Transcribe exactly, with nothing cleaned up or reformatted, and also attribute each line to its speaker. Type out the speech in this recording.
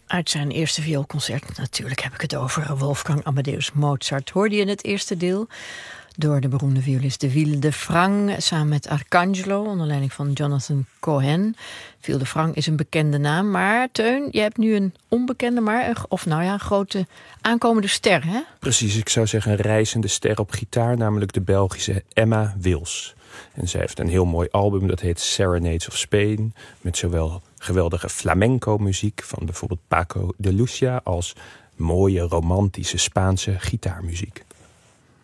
Speaker 1: Uit zijn eerste vioolconcert, natuurlijk heb ik het over Wolfgang Amadeus Mozart. Hoorde je in het eerste deel door de beroemde violist de Ville de Frank samen met Arcangelo onder leiding van Jonathan Cohen. Ville de Frank is een bekende naam, maar Teun, je hebt nu een onbekende, maar een, of nou ja, een grote aankomende ster, hè?
Speaker 2: Precies, ik zou zeggen een reizende ster op gitaar, namelijk de Belgische Emma Wils. En zij heeft een heel mooi album, dat heet Serenades of Spain, met zowel geweldige flamenco-muziek van bijvoorbeeld Paco de Lucia als mooie romantische Spaanse gitaarmuziek.